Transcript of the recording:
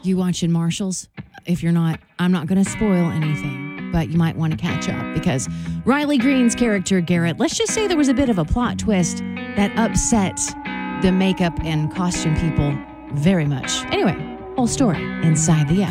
You watching Marshals? If you're not, I'm not going to spoil anything, but you might want to catch up because Riley Green's character, Garrett, let's just say there was a bit of a plot twist that upset the makeup and costume people very much. Anyway, whole story inside the app.